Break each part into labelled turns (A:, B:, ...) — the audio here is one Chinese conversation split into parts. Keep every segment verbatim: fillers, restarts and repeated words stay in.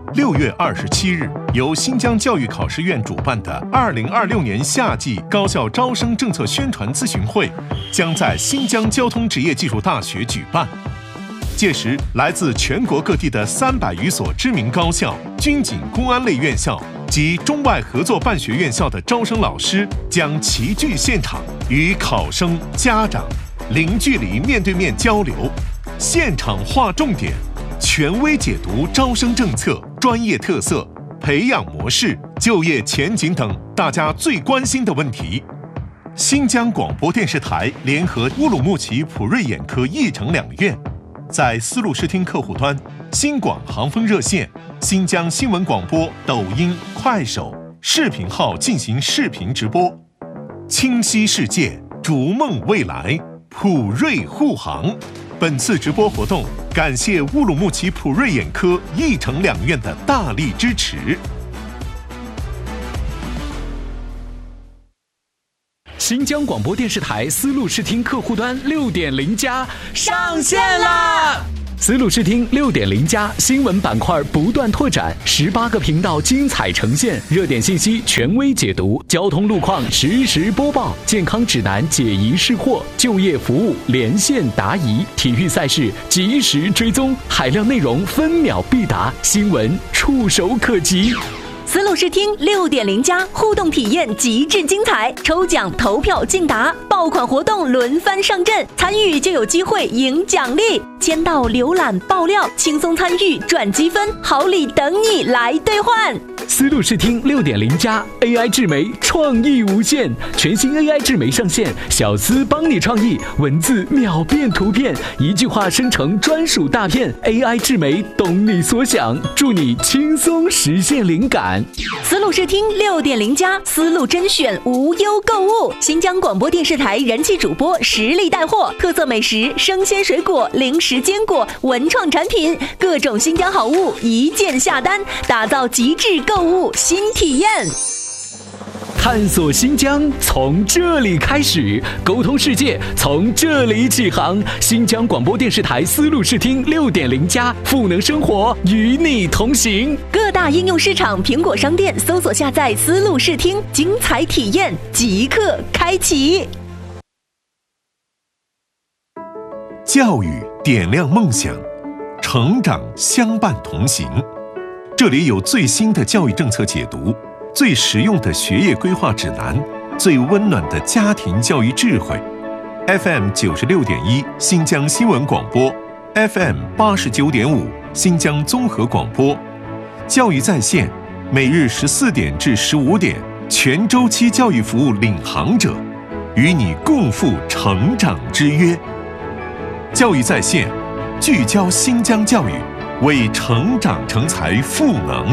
A: 六月二十七日，由新疆教育考试院主办的二零二六年夏季高校招生政策宣传咨询会将在新疆交通职业技术大学举办。届时，来自全国各地的三百余所知名高校、军警、公安类院校及中外合作办学院校的招生老师将齐聚现场，与考生、家长零距离面对面交流，现场划重点，权威解读招生政策、专业特色、培养模式、就业前景等大家最关心的问题。新疆广播电视台联合乌鲁木齐普瑞眼科义城两院，在丝路视听客户端、新广航风热线、新疆新闻广播、抖音、快手视频号进行视频直播。清晰世界，逐梦未来，普瑞护航。本次直播活动感谢乌鲁木齐普瑞眼科、义城两院的大力支持。
B: 新疆广播电视台丝路视听客户端 六点零 加上线啦！丝路视听 六点零 加新闻板块不断拓展，十八个频道精彩呈现，热点信息权威解读，交通路况实时播报，健康指南解疑释惑，就业服务连线答疑，体育赛事及时追踪，海量内容分秒必达，新闻触手可及。
C: 丝路视听 六点零 加互动体验极致精彩，抽奖投票竞答，爆款活动轮番上阵，参与就有机会赢奖励，签到、浏览、爆料，轻松参与赚积分，好礼等你来兑换。
B: 丝路视听 六点零 加 A I 智媒创意无限，全新 A I 智媒上线，小丝帮你创意，文字秒变图片，一句话生成专属大片， A I 智媒懂你所想，助你轻松实现灵感。
C: 丝路视听 六点零 加丝路甄选无忧购物，新疆广播电视台人气主播实力带货，特色美食、生鲜水果、零食坚果、文创产品，各种新疆好物一键下单，打造极致购物新体验。
B: 探索新疆从这里开始，沟通世界从这里起航。新疆广播电视台丝路视听 六点零 加赋能生活，与你同行。
C: 各大应用市场、苹果商店搜索下载丝路视听，精彩体验即刻开启。
A: 教育点亮梦想，成长相伴同行。这里有最新的教育政策解读，最实用的学业规划指南，最温暖的家庭教育智慧。F M 九十六点一新疆新闻广播， F M 八十九点五新疆综合广播，教育在线，每日十四点至十五点，全周期教育服务领航者，与你共赴成长之约。教育在线，聚焦新疆教育，为成长成才赋能。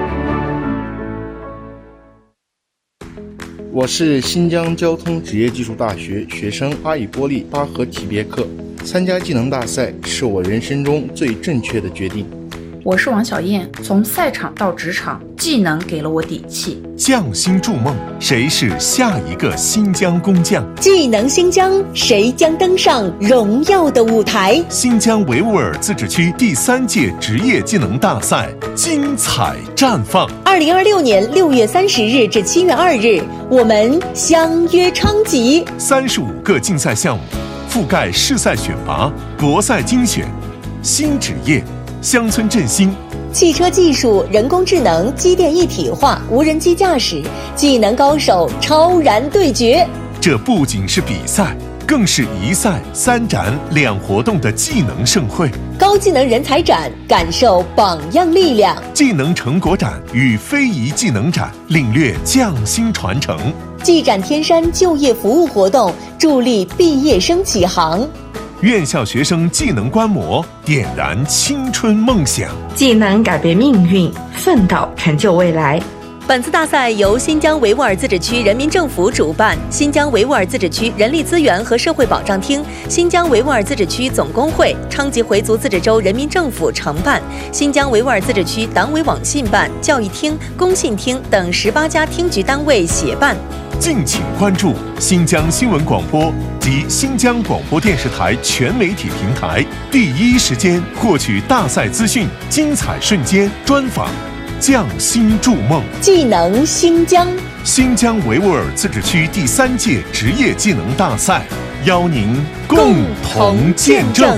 D: 我是新疆交通职业技术大学学生阿以波利巴合提别克。参加技能大赛是我人生中最正确的决定。
E: 我是王小燕，从赛场到职场，技能给了我底气。
A: 匠心筑梦，谁是下一个新疆工匠？
C: 技能新疆，谁将登上荣耀的舞台？
A: 新疆维吾尔自治区第三届职业技能大赛精彩绽放。
C: 二零二六年六月三十日至七月二日，我们相约昌吉。
A: 三十五个竞赛项目，覆盖市赛选拔、国赛精选、新职业、乡村振兴、
C: 汽车技术、人工智能、机电一体化、无人机驾驶，技能高手超然对决。
A: 这不仅是比赛，更是一赛三展两活动的技能盛会。
C: 高技能人才展，感受榜样力量；
A: 技能成果展与非遗技能展，领略匠心传承。
C: 技展天山就业服务活动，助力毕业生起航。
A: 院校学生技能观摩，点燃青春梦想。
F: 技能改变命运，奋斗成就未来。
C: 本次大赛由新疆维吾尔自治区人民政府主办，新疆维吾尔自治区人力资源和社会保障厅、新疆维吾尔自治区总工会、昌吉回族自治州人民政府承办，新疆维吾尔自治区党委网信办、教育厅、工信厅等十八家厅局单位协办。
A: 敬请关注新疆新闻广播及新疆广播电视台全媒体平台，第一时间获取大赛资讯、精彩瞬间、专访，匠心筑梦，
C: 技能新疆。
A: 新疆维吾尔自治区第三届职业技能大赛，邀您共同见证。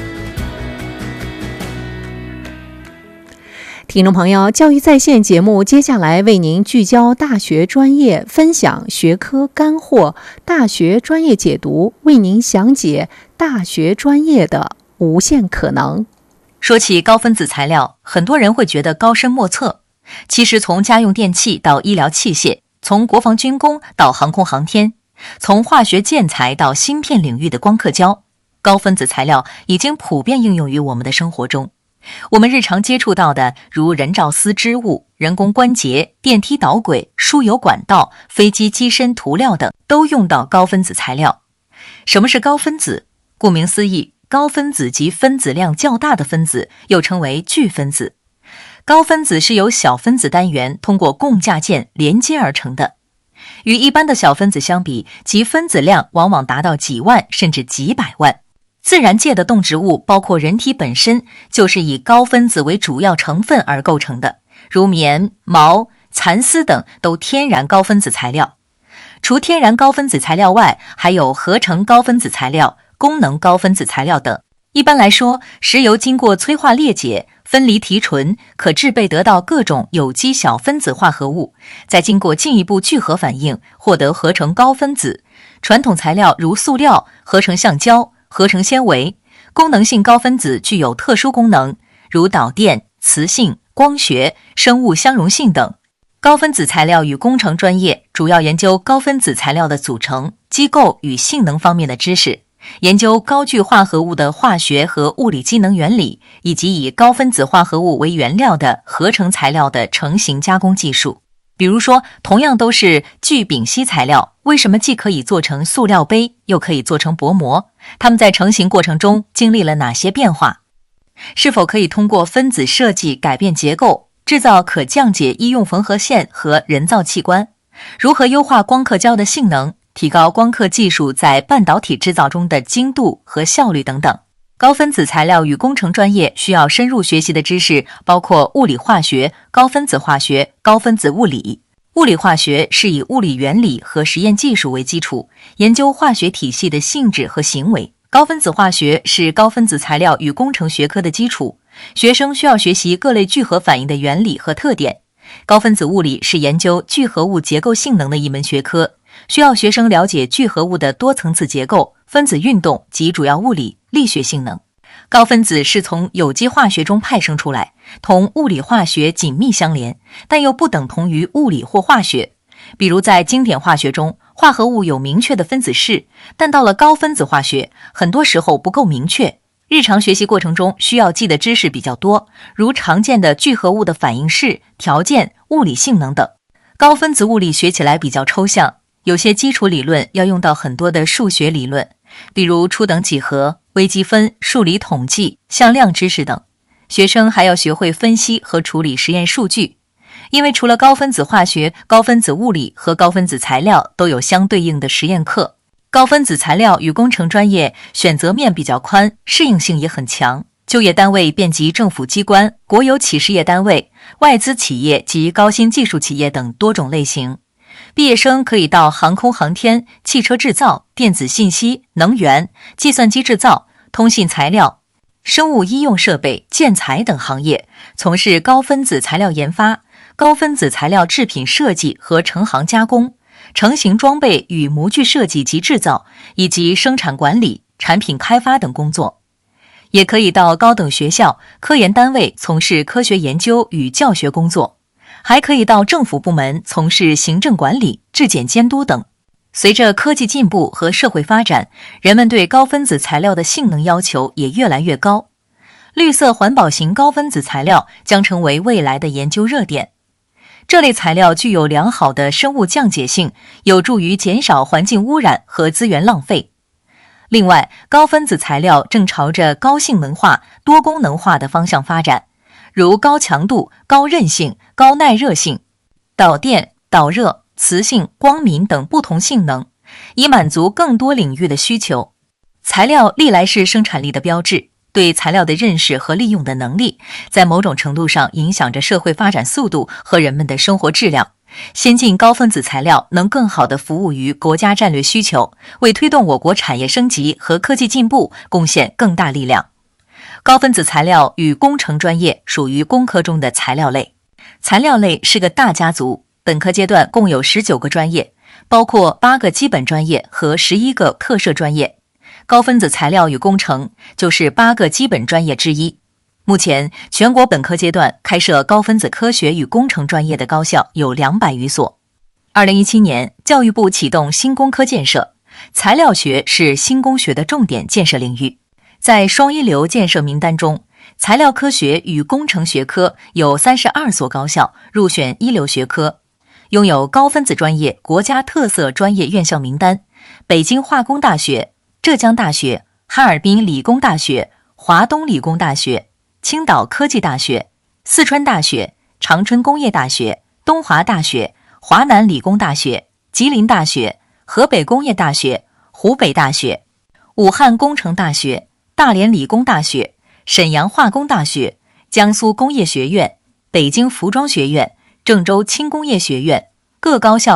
G: 听众朋友，教育在线节目接下来为您聚焦大学专业，分享学科干货，大学专业解读，为您详解大学专业的无限可能。
H: 说起高分子材料，很多人会觉得高深莫测。其实从家用电器到医疗器械，从国防军工到航空航天，从化学建材到芯片领域的光刻胶，高分子材料已经普遍应用于我们的生活中。我们日常接触到的，如人造丝织物、人工关节、电梯导轨、输油管道、飞机机身涂料等，都用到高分子材料。什么是高分子？顾名思义，高分子及分子量较大的分子，又称为巨分子。高分子是由小分子单元通过共价键连接而成的。与一般的小分子相比，其分子量往往达到几万甚至几百万。自然界的动植物，包括人体本身，就是以高分子为主要成分而构成的，如棉、毛、蚕丝等都天然高分子材料。除天然高分子材料外，还有合成高分子材料、功能高分子材料等。一般来说，石油经过催化裂解、分离提纯，可制备得到各种有机小分子化合物，再经过进一步聚合反应，获得合成高分子。传统材料如塑料合成橡胶、合成纤维。功能性高分子具有特殊功能，如导电、磁性、光学、生物相容性等。高分子材料与工程专业主要研究高分子材料的组成、机构与性能方面的知识，研究高聚化合物的化学和物理机能原理，以及以高分子化合物为原料的合成材料的成型加工技术。比如说，同样都是聚丙烯材料，为什么既可以做成塑料杯，又可以做成薄膜？它们在成型过程中经历了哪些变化？是否可以通过分子设计改变结构，制造可降解医用缝合线和人造器官？如何优化光刻胶的性能，提高光刻技术在半导体制造中的精度和效率等等。高分子材料与工程专业需要深入学习的知识包括物理化学、高分子化学、高分子物理。物理化学是以物理原理和实验技术为基础，研究化学体系的性质和行为。高分子化学是高分子材料与工程学科的基础，学生需要学习各类聚合反应的原理和特点。高分子物理是研究聚合物结构性能的一门学科，需要学生了解聚合物的多层次结构、分子运动及主要物理、力学性能。高分子是从有机化学中派生出来，同物理化学紧密相连，但又不等同于物理或化学。比如在经典化学中，化合物有明确的分子式，但到了高分子化学，很多时候不够明确。日常学习过程中需要记的知识比较多，如常见的聚合物的反应式、条件、物理性能等。高分子物理学起来比较抽象，有些基础理论要用到很多的数学理论，比如初等几何、微积分、数理统计、向量知识等。学生还要学会分析和处理实验数据。因为除了高分子化学、高分子物理和高分子材料都有相对应的实验课，高分子材料与工程专业选择面比较宽，适应性也很强。就业单位遍及政府机关、国有企事业单位、外资企业及高新技术企业等多种类型。毕业生可以到航空航天、汽车制造、电子信息、能源、计算机制造、通信材料、生物医用设备、建材等行业，从事高分子材料研发、高分子材料制品设计和成行加工、成型装备与模具设计及制造，以及生产管理、产品开发等工作。也可以到高等学校、科研单位从事科学研究与教学工作，还可以到政府部门从事行政管理、质检监督等。随着科技进步和社会发展，人们对高分子材料的性能要求也越来越高。绿色环保型高分子材料将成为未来的研究热点。这类材料具有良好的生物降解性，有助于减少环境污染和资源浪费。另外，高分子材料正朝着高性能化、多功能化的方向发展，如高强度、高韧性、高耐热性、导电、导热、 磁性、光敏等不同性能，以满足更多领域的需求。材料历来是生产力的标志，对材料的认识和利用的能力，在某种程度上影响着社会发展速度和人们的生活质量。先进高分子材料能更好地服务于国家战略需求，为推动我国产业升级和科技进步贡献更大力量。高分子材料与工程专业属于工科中的材料类。材料类是个大家族，本科阶段共有十九个专业，包括八个基本专业和十一个特设专业。高分子材料与工程就是八个基本专业之一。目前，全国本科阶段开设高分子科学与工程专业的高校有两百余所。二零一七年，教育部启动新工科建设，材料学是新工学的重点建设领域。在双一流建设名单中，材料科学与工程学科有三十二所高校入选一流学科，拥有高分子专业国家特色专业院校名单：北京化工大学、浙江大学、哈尔滨理工大学、华东理工大学、青岛科技大学、四川大学、长春工业大学、东华大学、华南理工大学、吉林大学、河北工业大学、湖北大学、武汉工程大学、大连理工大学、沈阳化工大学、江苏工业学院、北京服装学院、郑州轻工业学院，各高校